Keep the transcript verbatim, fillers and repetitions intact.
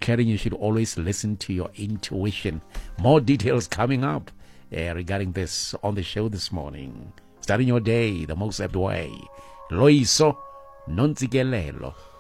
caring, you should always listen to your intuition. More details coming up uh, regarding this on the show this morning. Starting your day the most apt way. Loiso Nontsikelelo.